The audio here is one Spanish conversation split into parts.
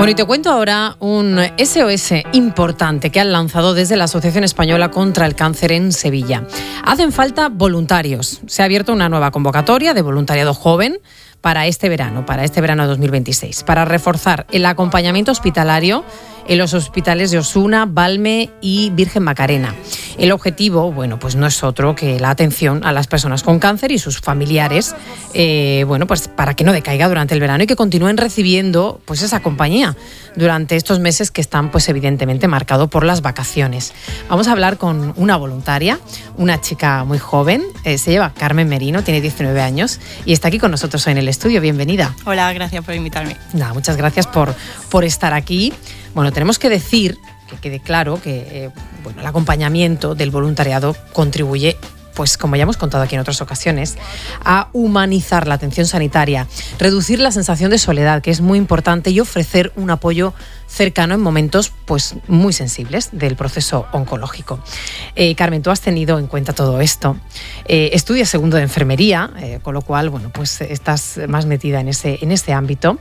Bueno, y te cuento ahora un SOS importante que han lanzado desde la Asociación Española contra el Cáncer en Sevilla. Hacen falta voluntarios. Se ha abierto una nueva convocatoria de voluntariado joven para este verano 2026, para reforzar el acompañamiento hospitalario en los hospitales de Osuna, Valme y Virgen Macarena. El objetivo, bueno, pues no es otro que la atención a las personas con cáncer y sus familiares, pues para que no decaiga durante el verano y que continúen recibiendo pues esa compañía durante estos meses que están pues evidentemente marcados por las vacaciones. Vamos a hablar con una voluntaria, una chica muy joven, se llama Carmen Merino, tiene 19 años y está aquí con nosotros hoy en el estudio. Bienvenida. Hola, gracias por invitarme. Nada, muchas gracias por estar aquí. Bueno, tenemos que decir, que quede claro, que el acompañamiento del voluntariado contribuye, pues como ya hemos contado aquí en otras ocasiones, a humanizar la atención sanitaria, reducir la sensación de soledad, que es muy importante, y ofrecer un apoyo cercano en momentos pues muy sensibles del proceso oncológico. Carmen, tú has tenido en cuenta todo esto. Estudias segundo de enfermería, con lo cual pues estás más metida en ese ámbito.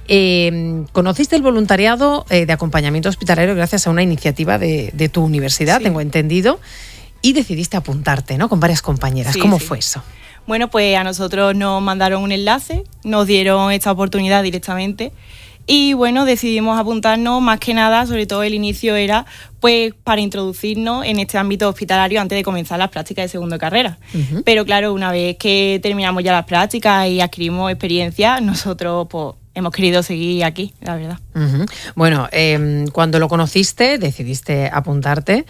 Conociste el voluntariado de acompañamiento hospitalario gracias a una iniciativa de tu universidad, sí, tengo entendido, y decidiste apuntarte, ¿no?, con varias compañeras. Sí, ¿cómo fue eso? Bueno, pues a nosotros nos mandaron un enlace, nos dieron esta oportunidad directamente y bueno, decidimos apuntarnos. Más que nada, sobre todo el inicio era pues para introducirnos en este ámbito hospitalario antes de comenzar las prácticas de segundo de carrera. Uh-huh. Pero claro, una vez que terminamos ya las prácticas y adquirimos experiencia, nosotros pues hemos querido seguir aquí, la verdad. Uh-huh. Bueno, cuando lo conociste, decidiste apuntarte.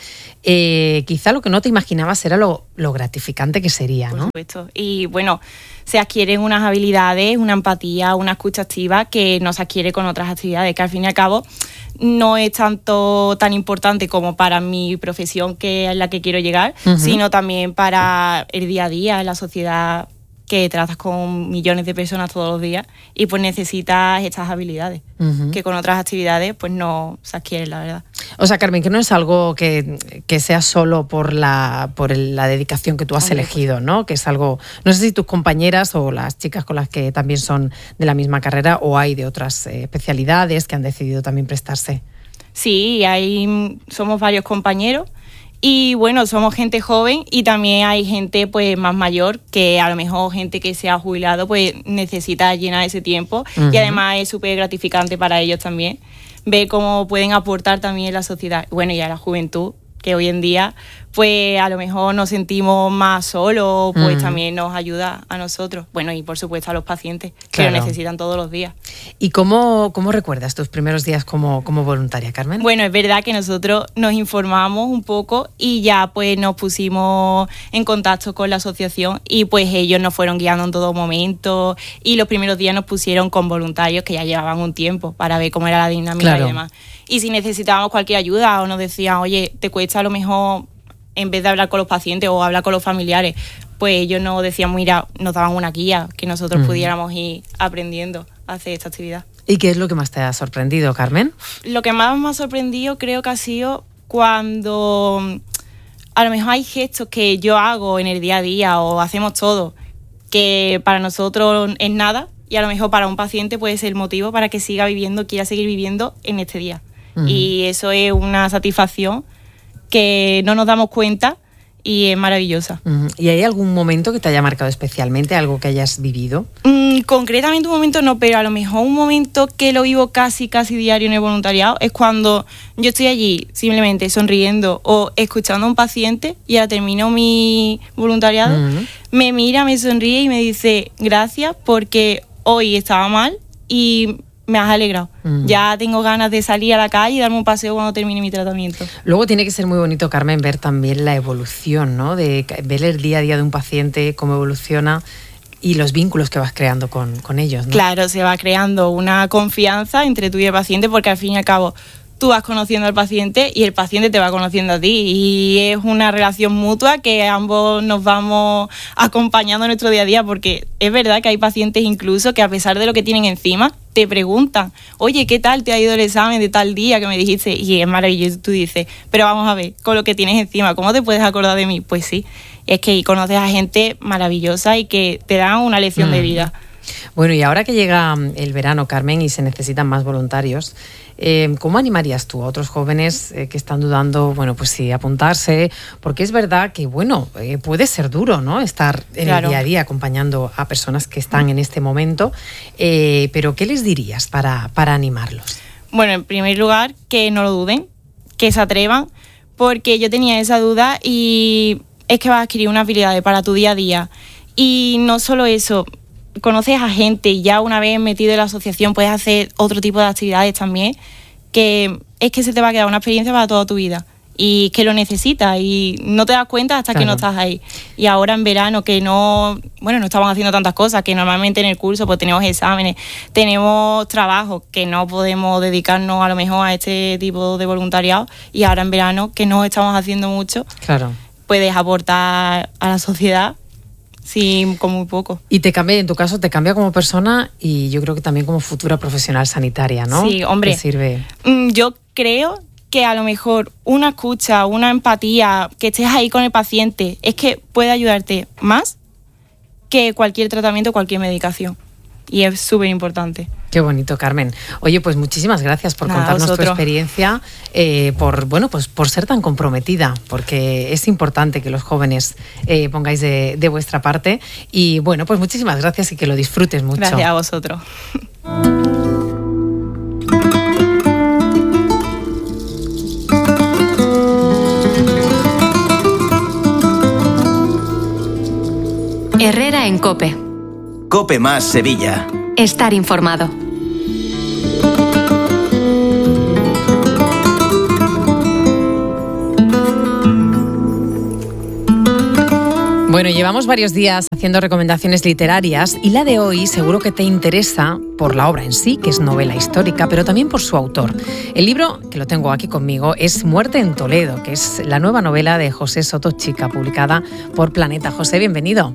Quizá lo que no te imaginabas era lo gratificante que sería, ¿no? Por supuesto. Y bueno, se adquieren unas habilidades, una empatía, una escucha activa que no se adquiere con otras actividades, que al fin y al cabo no es tan importante como para mi profesión, que es la que quiero llegar, uh-huh, sino también para el día a día en la sociedad, que tratas con millones de personas todos los días y pues necesitas estas habilidades, uh-huh, que con otras actividades pues no se adquieren, la verdad. O sea, Carmen, que no es algo que sea solo por la dedicación que tú has elegido, ¿no? Que es algo, no sé si tus compañeras o las chicas con las que también son de la misma carrera o hay de otras especialidades que han decidido también prestarse. Sí, somos varios compañeros. Y bueno, somos gente joven y también hay gente pues más mayor, que a lo mejor gente que se ha jubilado pues necesita llenar ese tiempo, uh-huh, y además es súper gratificante para ellos también ver cómo pueden aportar también en la sociedad. Bueno, y a la juventud, que hoy en día pues a lo mejor nos sentimos más solos, pues uh-huh, también nos ayuda a nosotros. Bueno, y por supuesto a los pacientes, claro, que lo necesitan todos los días. ¿Y cómo recuerdas tus primeros días como voluntaria, Carmen? Bueno, es verdad que nosotros nos informamos un poco y ya pues nos pusimos en contacto con la asociación y pues ellos nos fueron guiando en todo momento, y los primeros días nos pusieron con voluntarios que ya llevaban un tiempo para ver cómo era la dinámica, claro, y demás. Y si necesitábamos cualquier ayuda o nos decían, oye, te cuesta a lo mejor, en vez de hablar con los pacientes o hablar con los familiares, pues ellos nos decían, mira, nos daban una guía que nosotros pudiéramos ir aprendiendo a hacer esta actividad. ¿Y qué es lo que más te ha sorprendido, Carmen? Lo que más me ha sorprendido creo que ha sido cuando a lo mejor hay gestos que yo hago en el día a día o hacemos todo, que para nosotros es nada, y a lo mejor para un paciente puede ser el motivo para que quiera seguir viviendo en este día. Uh-huh. Y eso es una satisfacción que no nos damos cuenta y es maravillosa. Uh-huh. ¿Y hay algún momento que te haya marcado especialmente, algo que hayas vivido? Concretamente un momento no, pero a lo mejor un momento que lo vivo casi diario en el voluntariado es cuando yo estoy allí simplemente sonriendo o escuchando a un paciente y ahora termino mi voluntariado, uh-huh, me mira, me sonríe y me dice gracias porque hoy estaba mal y me has alegrado. Ya tengo ganas de salir a la calle y darme un paseo cuando termine mi tratamiento. Luego tiene que ser muy bonito, Carmen, ver también la evolución, ¿no? De ver el día a día de un paciente, cómo evoluciona y los vínculos que vas creando con ellos, ¿no? Claro, se va creando una confianza entre tú y el paciente, porque al fin y al cabo tú vas conociendo al paciente y el paciente te va conociendo a ti, y es una relación mutua que ambos nos vamos acompañando en nuestro día a día, porque es verdad que hay pacientes incluso que a pesar de lo que tienen encima te preguntan, oye, ¿qué tal te ha ido el examen de tal día que me dijiste? Y es maravilloso, tú dices, pero vamos a ver, con lo que tienes encima, ¿cómo te puedes acordar de mí? Pues sí, es que conoces a gente maravillosa y que te dan una lección de vida. Bueno, y ahora que llega el verano, Carmen, y se necesitan más voluntarios, ¿cómo animarías tú a otros jóvenes que están dudando, bueno, pues sí, apuntarse? Porque es verdad que, bueno, puede ser duro, ¿no? Estar en el día a día acompañando a personas que están en este momento, pero ¿qué les dirías para animarlos? Bueno, en primer lugar, que no lo duden, que se atrevan, porque yo tenía esa duda y es que vas a adquirir unas habilidades para tu día a día. Y no solo eso, conoces a gente y ya una vez metido en la asociación puedes hacer otro tipo de actividades también, que es que se te va a quedar una experiencia para toda tu vida y que lo necesitas y no te das cuenta hasta que no estás ahí. Y ahora en verano que no estaban haciendo tantas cosas, que normalmente en el curso pues tenemos exámenes, tenemos trabajos que no podemos dedicarnos a lo mejor a este tipo de voluntariado, y ahora en verano que no estamos haciendo mucho, puedes aportar a la sociedad. Sí, con muy poco. Y en tu caso, te cambia como persona y yo creo que también como futura profesional sanitaria, ¿no? Sí, hombre. ¿Te sirve? Yo creo que a lo mejor una escucha, una empatía, que estés ahí con el paciente, es que puede ayudarte más que cualquier tratamiento, cualquier medicación. Y es súper importante. Qué bonito, Carmen. Oye, pues muchísimas gracias por contarnos tu experiencia, por ser tan comprometida, porque es importante que los jóvenes pongáis de vuestra parte. Y bueno, pues muchísimas gracias y que lo disfrutes mucho. Gracias a vosotros. Herrera en COPE. COPE más Sevilla. Estar informado. Bueno, llevamos varios días haciendo recomendaciones literarias y la de hoy seguro que te interesa por la obra en sí, que es novela histórica, pero también por su autor. El libro, que lo tengo aquí conmigo, es Muerte en Toledo, que es la nueva novela de José Soto Chica, publicada por Planeta. José, bienvenido.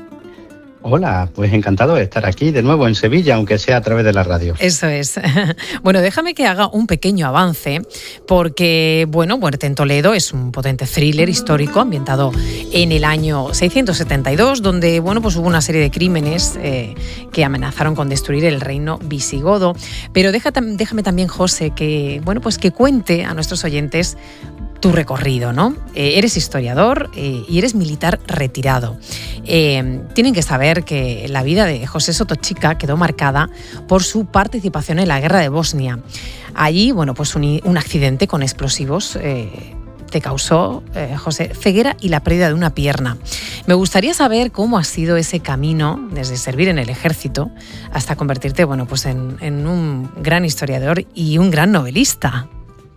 Hola, pues encantado de estar aquí de nuevo en Sevilla, aunque sea a través de la radio. Eso es. Bueno, déjame que haga un pequeño avance, porque, Muerte en Toledo es un potente thriller histórico ambientado en el año 672, donde, hubo una serie de crímenes que amenazaron con destruir el reino visigodo. Pero déjame también, José, que cuente a nuestros oyentes tu recorrido, ¿no? Eres historiador y eres militar retirado. Tienen que saber que la vida de José Soto Chica quedó marcada por su participación en la guerra de Bosnia. Allí, un accidente con explosivos te causó, José, ceguera y la pérdida de una pierna. Me gustaría saber cómo ha sido ese camino desde servir en el ejército hasta convertirte, en un gran historiador y un gran novelista.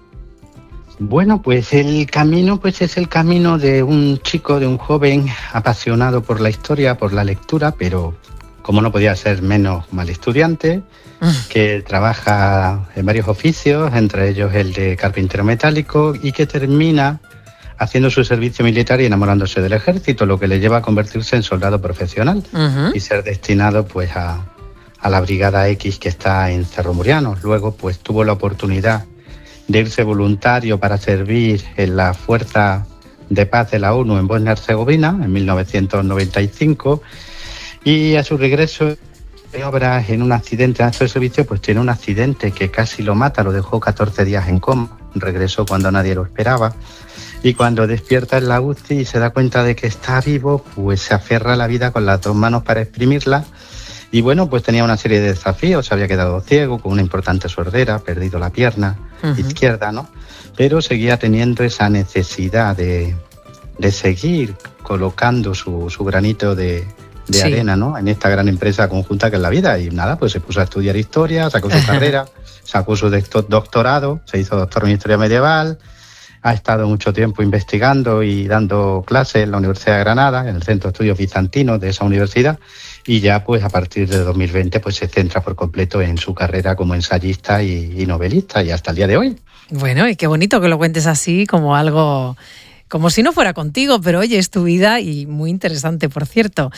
Bueno, pues el camino es el camino de un chico, de un joven apasionado por la historia, por la lectura, pero como no podía ser menos mal estudiante, que trabaja en varios oficios, entre ellos el de carpintero metálico, y que termina haciendo su servicio militar y enamorándose del ejército, lo que le lleva a convertirse en soldado profesional y ser destinado a la Brigada X que está en Cerro Muriano. Luego tuvo la oportunidad de irse voluntario para servir en la Fuerza de Paz de la ONU en Bosnia-Herzegovina en 1995, y a su regreso de obras en un accidente en acto de servicio, tiene un accidente que casi lo mata, lo dejó 14 días en coma, regresó cuando nadie lo esperaba, y cuando despierta en la UCI y se da cuenta de que está vivo, se aferra a la vida con las dos manos para exprimirla. Y tenía una serie de desafíos, se había quedado ciego, con una importante sordera, perdido la pierna izquierda, ¿no? Pero seguía teniendo esa necesidad de seguir colocando su granito de arena, ¿no? En esta gran empresa conjunta que es la vida. Y nada, se puso a estudiar historia, sacó su carrera, sacó su doctorado, se hizo doctor en historia medieval, ha estado mucho tiempo investigando y dando clases en la Universidad de Granada, en el Centro de Estudios Bizantinos de esa universidad. Y ya a partir de 2020 se centra por completo en su carrera como ensayista y novelista, y hasta el día de hoy. Bueno, y qué bonito que lo cuentes así, como algo, como si no fuera contigo, pero oye, es tu vida y muy interesante, por cierto.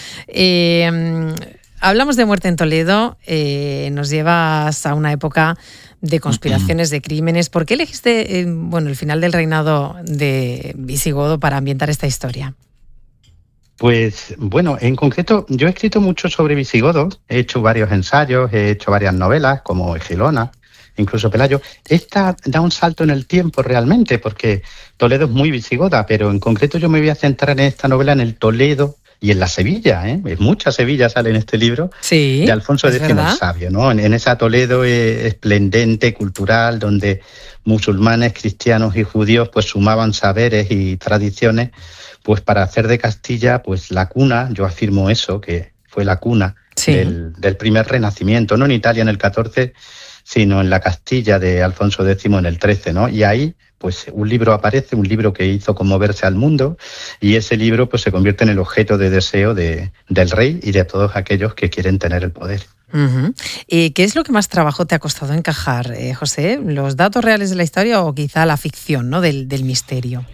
Hablamos de Muerte en Toledo, nos llevas a una época de conspiraciones, de crímenes. ¿Por qué elegiste el final del reinado de visigodo para ambientar esta historia? Pues bueno, en concreto yo he escrito mucho sobre visigodos, he hecho varios ensayos, he hecho varias novelas como Egilona, incluso Pelayo. Esta da un salto en el tiempo realmente porque Toledo es muy visigoda, pero en concreto yo me voy a centrar en esta novela en el Toledo y en la Sevilla, mucha Sevilla sale en este libro, sí, de Alfonso X el Sabio, ¿no? En esa Toledo esplendente, cultural, donde musulmanes, cristianos y judíos pues sumaban saberes y tradiciones pues para hacer de Castilla pues la cuna, yo afirmo eso, que fue la cuna del primer renacimiento, no en Italia en el 14, sino en la Castilla de Alfonso X en el 13, ¿no? Y ahí pues un libro aparece, un libro que hizo conmoverse al mundo, y ese libro pues se convierte en el objeto de deseo del rey y de todos aquellos que quieren tener el poder. Uh-huh. ¿Qué es lo que más trabajo te ha costado encajar, José? ¿Los datos reales de la historia o quizá la ficción, ¿no? del misterio?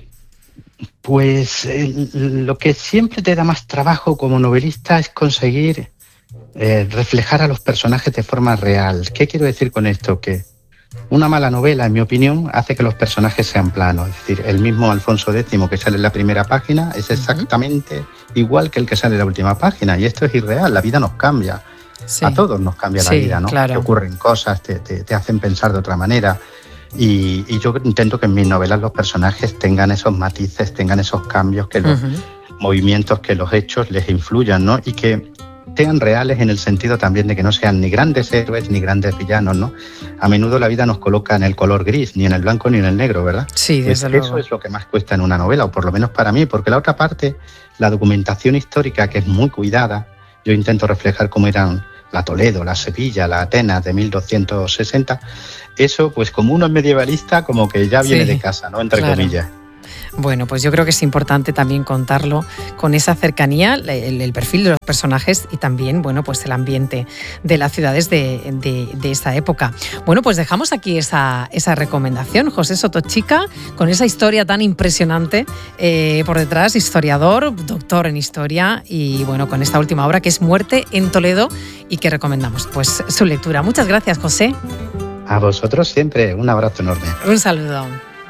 Pues lo que siempre te da más trabajo como novelista es conseguir reflejar a los personajes de forma real. ¿Qué quiero decir con esto? Que una mala novela, en mi opinión, hace que los personajes sean planos. Es decir, el mismo Alfonso X que sale en la primera página es exactamente igual que el que sale en la última página. Y esto es irreal, la vida nos cambia. Sí. A todos nos cambia la vida, ¿no? Claro. Te ocurren cosas, te hacen pensar de otra manera. Y yo intento que en mis novelas los personajes tengan esos matices, tengan esos cambios, que los movimientos, que los hechos les influyan, ¿no? Y que sean reales en el sentido también de que no sean ni grandes héroes ni grandes villanos, ¿no? A menudo la vida nos coloca en el color gris, ni en el blanco ni en el negro, ¿verdad? Sí, desde luego. Eso es lo que más cuesta en una novela, o por lo menos para mí, porque la otra parte, la documentación histórica, que es muy cuidada, yo intento reflejar cómo eran la Toledo, la Sevilla, la Atenas de 1260, eso pues como uno es medievalista como que ya viene de casa, ¿no? Entre comillas. Bueno, pues yo creo que es importante también contarlo con esa cercanía, el perfil de los personajes y también, bueno, pues el ambiente de las ciudades de esa época. Bueno, pues dejamos aquí esa recomendación. José Sotochica, con esa historia tan impresionante por detrás, historiador, doctor en historia y, bueno, con esta última obra que es Muerte en Toledo y que recomendamos pues su lectura. Muchas gracias, José. A vosotros siempre, un abrazo enorme. Un saludo.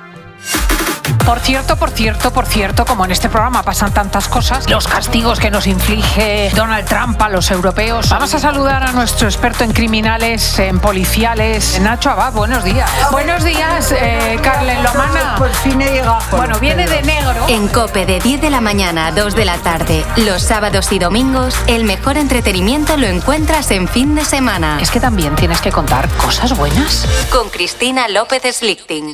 Por cierto, como en este programa pasan tantas cosas, los castigos que nos inflige Donald Trump a los europeos. Vamos a saludar a nuestro experto en criminales, en policiales, Nacho Abad. Buenos días. Buenos días, Carlen Lomana. Por fin he llegado. Bueno, viene de negro. En COPE de 10 de la mañana a 2 de la tarde, los sábados y domingos, el mejor entretenimiento lo encuentras en fin de semana. Es que también tienes que contar cosas buenas. Con Cristina López Slichting.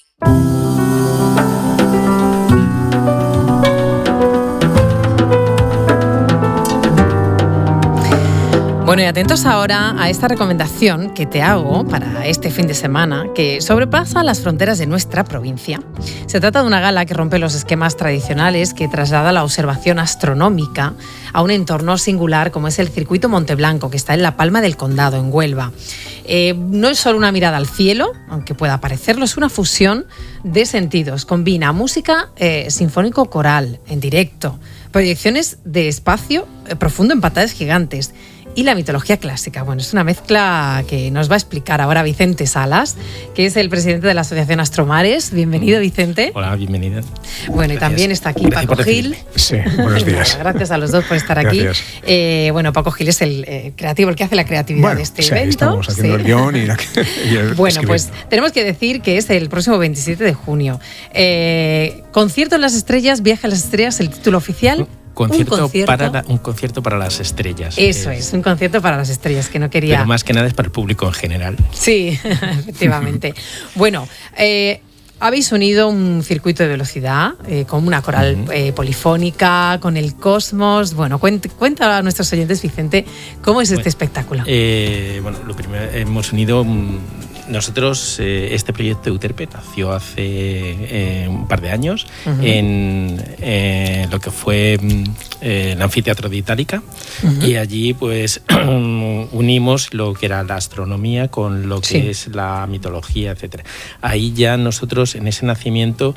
Bueno, y atentos ahora a esta recomendación que te hago para este fin de semana, que sobrepasa las fronteras de nuestra provincia. Se trata de una gala que rompe los esquemas tradicionales, que traslada la observación astronómica a un entorno singular como es el Circuito Monteblanco, que está en La Palma del Condado, en Huelva. No es solo una mirada al cielo, aunque pueda parecerlo, es una fusión de sentidos. Combina música sinfónico-coral en directo, proyecciones de espacio profundo en pantallas gigantes y la mitología clásica. Bueno, es una mezcla que nos va a explicar ahora Vicente Salas, que es el presidente de la Asociación Astromares. Bienvenido, Vicente. Hola, bienvenida. Bueno, y también está aquí Paco Gil. Sí, buenos días. Gracias a los dos por estar aquí. Bueno, Paco Gil es el creativo, el que hace la creatividad de este evento. Estamos haciendo el guión y el bueno, pues tenemos que decir que es el próximo 27 de junio. Concierto en las Estrellas, Viaje a las Estrellas, el título oficial. Un concierto para las estrellas. Eso es, un concierto para las estrellas, que no quería... Pero más que nada es para el público en general. Sí, efectivamente. Bueno, habéis unido un circuito de velocidad con una coral polifónica, con el cosmos. Bueno, cuenta a nuestros oyentes, Vicente, ¿cómo es este espectáculo? Bueno, lo primero, hemos unido... Nosotros, este proyecto Euterpe nació hace un par de años en lo que fue el anfiteatro de Itálica y allí pues unimos lo que era la astronomía con lo que es la mitología, etcétera. Ahí ya nosotros en ese nacimiento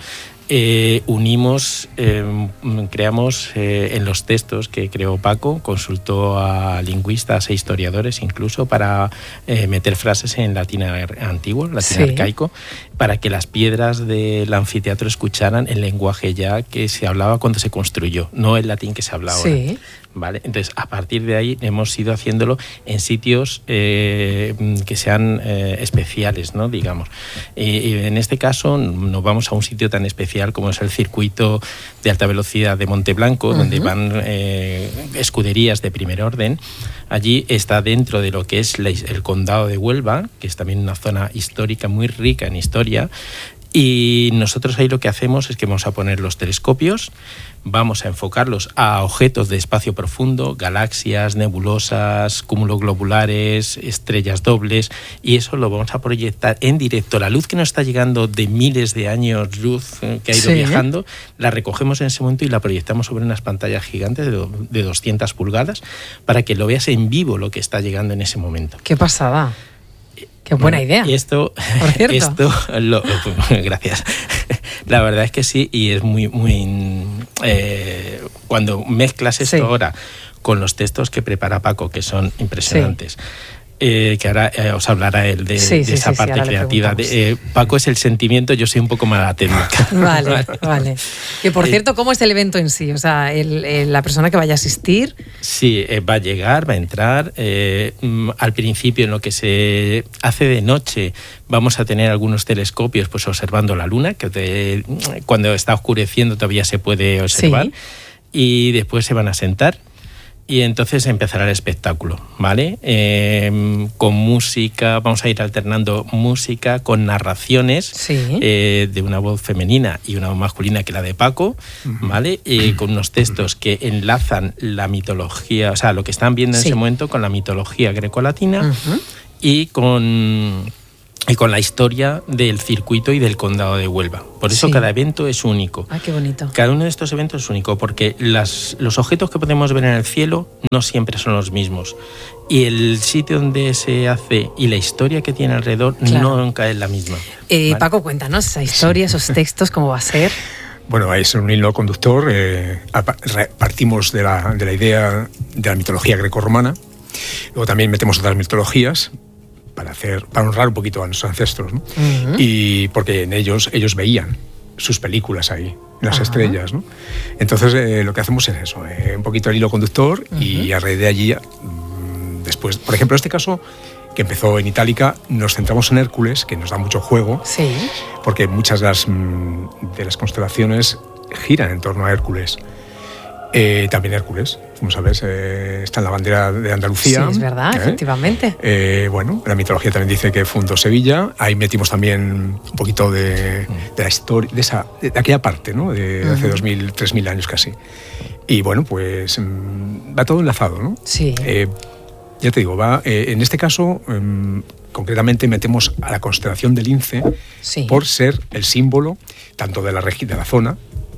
unimos, creamos en los textos que creó Paco, consultó a lingüistas e historiadores incluso para meter frases en latín antiguo, latín arcaico, para que las piedras del anfiteatro escucharan el lenguaje ya que se hablaba cuando se construyó, no el latín que se habla ahora. ¿Vale? Entonces, a partir de ahí hemos ido haciéndolo en sitios que sean especiales, ¿no? Digamos. Y en este caso nos vamos a un sitio tan especial como es el circuito de alta velocidad de Monteblanco, donde van escuderías de primer orden. Allí está dentro de lo que es el condado de Huelva, que es también una zona histórica muy rica en historia. Y nosotros ahí lo que hacemos es que vamos a poner los telescopios, vamos a enfocarlos a objetos de espacio profundo, galaxias, nebulosas, cúmulos globulares, estrellas dobles, y eso lo vamos a proyectar en directo. La luz que nos está llegando de miles de años luz que ha ido viajando, la recogemos en ese momento y la proyectamos sobre unas pantallas gigantes de 200 pulgadas para que lo veas en vivo lo que está llegando en ese momento. ¡Qué pasada! ¡Qué buena idea! Y esto, por cierto. Gracias. La verdad es que sí, y es muy cuando mezclas esto ahora con los textos que prepara Paco, que son impresionantes. Que ahora os hablará él de esa parte creativa. Paco es el sentimiento, yo soy un poco más la técnica. Vale. Que por cierto, ¿cómo es el evento en sí? O sea, la persona que vaya a asistir... Sí, va a llegar, va a entrar. Al principio, en lo que se hace de noche, vamos a tener algunos telescopios pues observando la luna, que cuando está oscureciendo todavía se puede observar. Y después se van a sentar. Y entonces empezará el espectáculo, ¿vale? Con música, vamos a ir alternando música con narraciones de una voz femenina y una voz masculina, que la de Paco, ¿vale? Con unos textos que enlazan la mitología, o sea, lo que están viendo en ese momento con la mitología grecolatina y con la historia del circuito y del condado de Huelva. Por eso cada evento es único. ¡Ah, qué bonito! Cada uno de estos eventos es único porque los objetos que podemos ver en el cielo no siempre son los mismos. Y el sitio donde se hace y la historia que tiene alrededor nunca es la misma. ¿Vale? Paco, cuéntanos esa historia, esos textos, ¿cómo va a ser? Bueno, es un hilo conductor. Partimos de la idea de la mitología grecorromana. Luego también metemos otras mitologías para honrar un poquito a nuestros ancestros, ¿no? Y porque en ellos veían sus películas ahí, en las estrellas, ¿no? Entonces lo que hacemos es eso, un poquito el hilo conductor y a raíz de allí, después, por ejemplo, en este caso, que empezó en Itálica, nos centramos en Hércules, que nos da mucho juego, porque muchas de las constelaciones giran en torno a Hércules. También Hércules, como sabes, está en la bandera de Andalucía. Sí, es verdad, efectivamente. Bueno, la mitología también dice que fundó Sevilla. Ahí metimos también un poquito de la historia, de aquella parte, ¿no? De hace 2.000, 3.000 años casi. Y bueno, pues va todo enlazado, ¿no? Sí. Ya te digo, en este caso, concretamente metemos a la constelación del Lince por ser el símbolo tanto de la zona,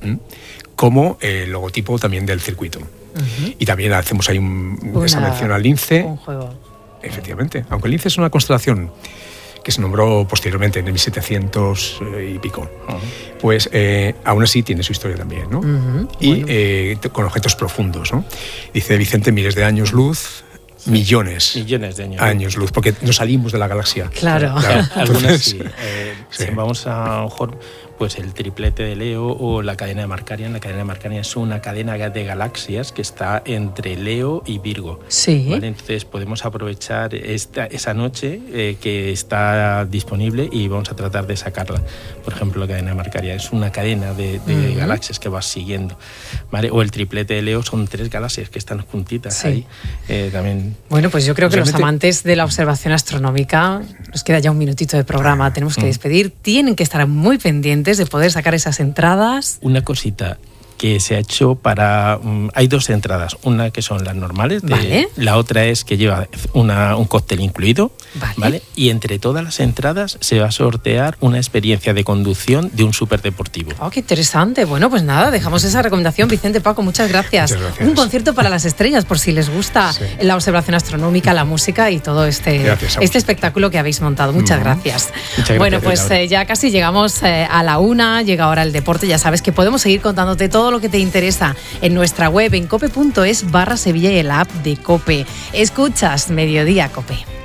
como el logotipo también del circuito. Y también hacemos ahí esa mención al lince. Un juego. Efectivamente. Aunque el lince es una constelación que se nombró posteriormente en el 1700 y pico, pues aún así tiene su historia también, ¿no? Y con objetos profundos, ¿no? Dice Vicente, miles de años luz, millones de años luz, porque no salimos de la galaxia. Claro. Algunas vamos a lo mejor pues el triplete de Leo o la cadena de Markarian. La cadena de Markarian es una cadena de galaxias que está entre Leo y Virgo. ¿Vale? Entonces podemos aprovechar esa noche que está disponible y vamos a tratar de sacarla. Por ejemplo, la cadena de Markarian es una cadena de galaxias que vas siguiendo, ¿vale? O el triplete de Leo son 3 galaxias que están juntitas ahí. También. Bueno, pues yo creo que los amantes de la observación astronómica, nos queda ya un minutito de programa, tenemos que despedir, tienen que estar muy pendientes de poder sacar esas entradas. Una cosita que se ha hecho para... hay 2 entradas, una que son las normales, Vale. La otra es que lleva un cóctel incluido, ¿vale? Y entre todas las entradas se va a sortear una experiencia de conducción de un superdeportivo. Oh, qué interesante. Bueno, pues nada, dejamos esa recomendación. Vicente, Paco, muchas gracias. Muchas gracias. Un concierto para las estrellas, por si les gusta la observación astronómica, la música y todo este espectáculo que habéis montado. Muchas gracias. Muchas gracias. Bueno, pues ya casi llegamos a la 1, llega ahora el deporte. Ya sabes que podemos seguir contándote todo lo que te interesa en nuestra web en cope.es/Sevilla y en la app de COPE. Escuchas Mediodía COPE.